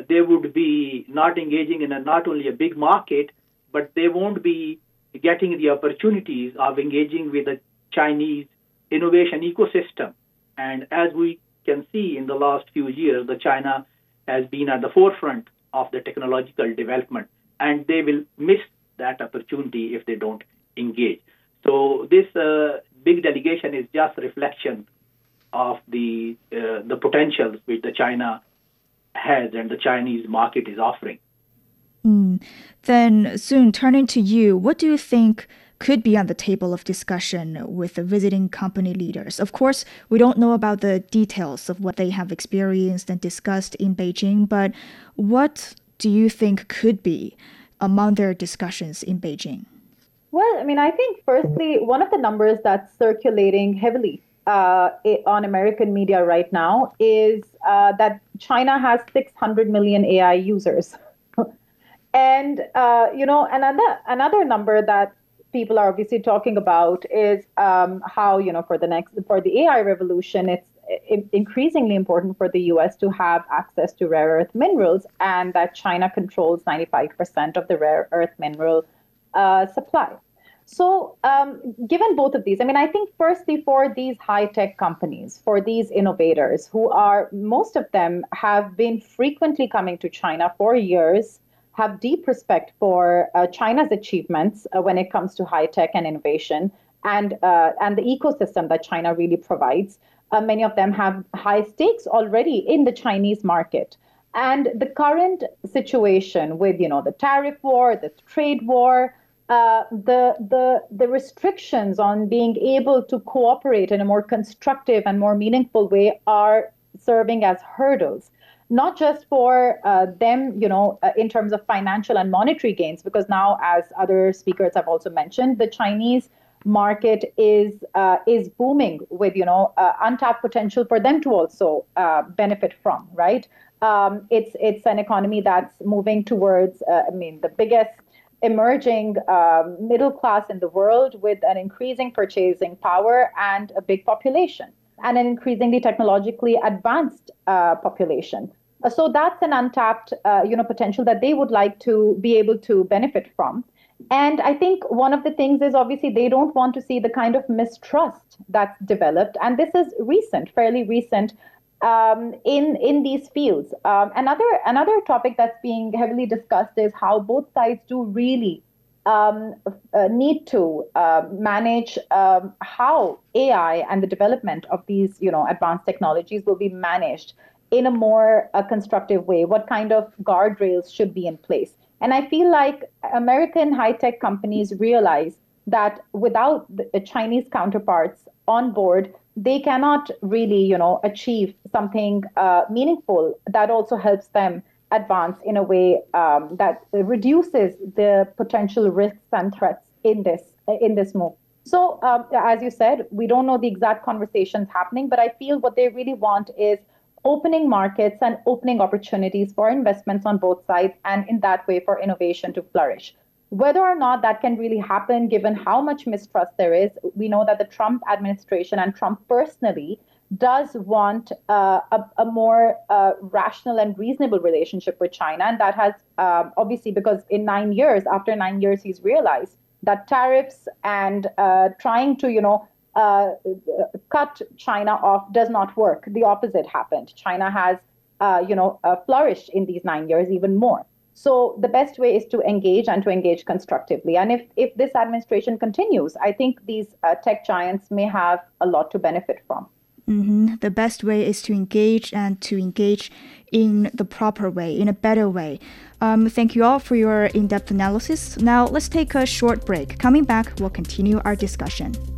they would be not engaging in not only a big market, but they won't be getting the opportunities of engaging with the Chinese innovation ecosystem. And as we can see in the last few years, the China has been at the forefront of the technological development, and they will miss that opportunity if they don't engage. So this big delegation is just a reflection of the potentials which the China has and the Chinese market is offering. Then soon, turning to you, what do you think could be on the table of discussion with the visiting company leaders? Of course, we don't know about the details of what they have experienced and discussed in Beijing, but what do you think could be among their discussions in Beijing? Well, I mean, I think firstly, one of the numbers that's circulating heavily on American media right now is that China has 600 million AI users. And, another number that people are obviously talking about is how, for the AI revolution, it's increasingly important for the US to have access to rare earth minerals, and that China controls 95% of the rare earth mineral supply. So given both of these, I mean, I think firstly for these high-tech companies, for these innovators most of them have been frequently coming to China for years, have deep respect for China's achievements when it comes to high tech and innovation and the ecosystem that China really provides. Many of them have high stakes already in the Chinese market. And the current situation with, the tariff war, the trade war, the restrictions on being able to cooperate in a more constructive and more meaningful way are serving as hurdles. Not just for them, in terms of financial and monetary gains, because now, as other speakers have also mentioned, the Chinese market is booming with, untapped potential for them to also benefit from, right? It's an economy that's moving towards, the biggest emerging middle class in the world with an increasing purchasing power and a big population, and an increasingly technologically advanced population. So that's an untapped, potential that they would like to be able to benefit from. And I think one of the things is obviously they don't want to see the kind of mistrust that's developed. And this is recent, fairly recent, in these fields. Another topic that's being heavily discussed is how both sides do really need to manage how AI and the development of these, advanced technologies will be managed in a more constructive way. What kind of guardrails should be in place? And I feel like American high-tech companies realize that without the Chinese counterparts on board, they cannot really, achieve something meaningful that also helps them advance in a way that reduces the potential risks and threats in this move. So, as you said, we don't know the exact conversations happening, but I feel what they really want is opening markets and opening opportunities for investments on both sides, and in that way for innovation to flourish. Whether or not that can really happen, given how much mistrust there is, we know that the Trump administration and Trump personally does want a more rational and reasonable relationship with China. And that has obviously, because after 9 years, he's realized that tariffs and trying to, cut China off does not work. The opposite happened. China has, flourished in these 9 years even more. So the best way is to engage and to engage constructively. And if this administration continues, I think these tech giants may have a lot to benefit from. Mm-hmm. The best way is to engage and to engage in the proper way, in a better way. Thank you all for your in-depth analysis. Now let's take a short break. Coming back, we'll continue our discussion.